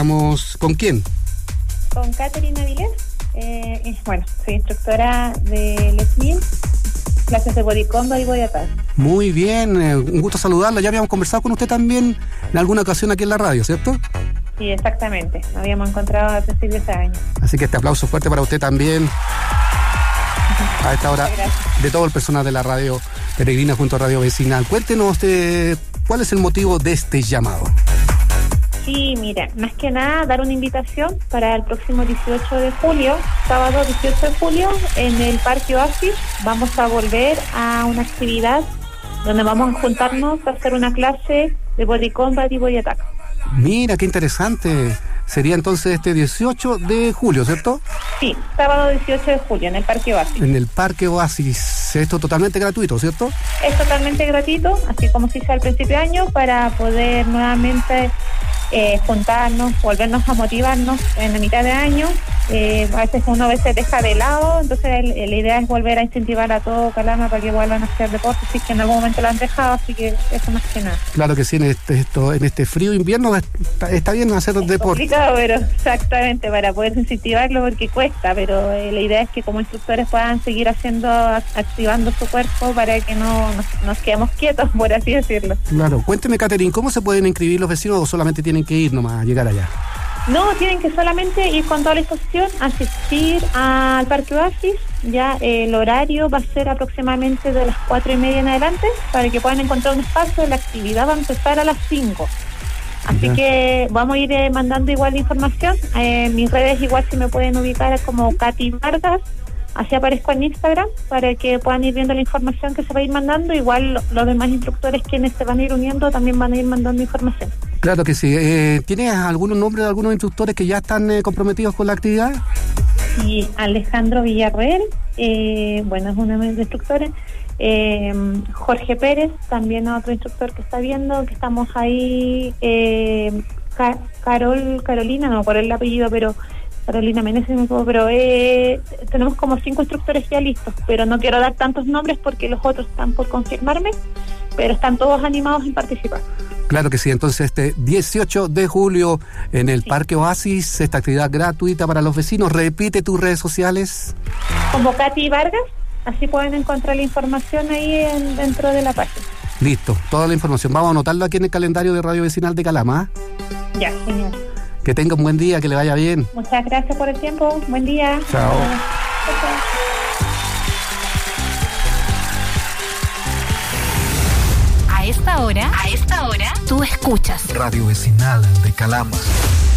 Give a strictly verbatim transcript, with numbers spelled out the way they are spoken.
Estamos ¿con quién? Con Caterina Avilés. Eh, bueno, soy instructora de Les Mills, clases de body combo y body attack. Muy bien, eh, un gusto saludarla. Ya habíamos conversado con usted también en alguna ocasión aquí en la radio, ¿cierto? Sí, exactamente. Nos habíamos encontrado a principios de este año. Así que este aplauso fuerte para usted también. A esta hora, de todo el personal de la radio Peregrina junto a Radio Vecinal. Cuéntenos eh, cuál es el motivo de este llamado. Sí, mira, más que nada dar una invitación para el próximo dieciocho de julio, sábado dieciocho de julio, en el Parque Oasis. Vamos a volver a una actividad donde vamos a juntarnos a hacer una clase de body combat y body attack. Mira, qué interesante. Sería entonces este dieciocho de julio, ¿cierto? Sí, sábado dieciocho de julio en el Parque Oasis. En el Parque Oasis. Esto totalmente gratuito, ¿cierto? Es totalmente gratuito, así como se hizo al principio de año, para poder nuevamente eh, juntarnos, volvernos a motivarnos en la mitad de año. Eh, a veces uno a veces deja de lado, entonces el, el, la idea es volver a incentivar a todo Calama para que vuelvan a hacer deporte, si es que en algún momento lo han dejado, así que eso más que nada. Claro que sí, en este, esto, en este frío invierno está, está bien hacer es deporte. Complicado, pero exactamente, para poder incentivarlo porque cuesta, pero eh, la idea es que como instructores puedan seguir haciendo, activando su cuerpo para que no nos, nos quedemos quietos, por así decirlo. Claro, cuénteme, Caterine, ¿cómo se pueden inscribir los vecinos o solamente tienen que ir nomás a llegar allá? No, tienen que solamente ir con toda la disposición, asistir al Parque Oasis. Ya eh, el horario va a ser aproximadamente de las cuatro y media en adelante, para que puedan encontrar un espacio. La actividad va a empezar a las cinco. Así ya. que vamos a ir eh, mandando igual la información. Eh, mis redes igual si me pueden ubicar como Katy Vargas. Así aparezco en Instagram, para que puedan ir viendo la información que se va a ir mandando. Igual los demás instructores quienes se van a ir uniendo también van a ir mandando información. Claro que sí. Eh, ¿Tienes algunos nombres de algunos instructores que ya están eh, comprometidos con la actividad? Sí, Alejandro Villarreal, eh, bueno, es uno de mis instructores. Eh, Jorge Pérez, también otro instructor que está viendo, que estamos ahí. Eh, Ca- Carol, Carolina, no por el apellido, pero... Carolina Meneses, pero eh, tenemos como cinco instructores ya listos, pero no quiero dar tantos nombres porque los otros están por confirmarme, pero están todos animados en participar. Claro que sí, entonces este dieciocho de julio en el sí. Parque Oasis, esta actividad gratuita para los vecinos. Repite tus redes sociales. Como Katy Vargas, así pueden encontrar la información ahí en, dentro de la página. Listo, toda la información. Vamos a anotarlo aquí en el calendario de Radio Vecinal de Calama. Ya, genial. Que tenga un buen día, que le vaya bien. Muchas gracias por el tiempo. Buen día. Chao. Chao. A esta hora, a esta hora, tú escuchas Radio Vecinal de Calama.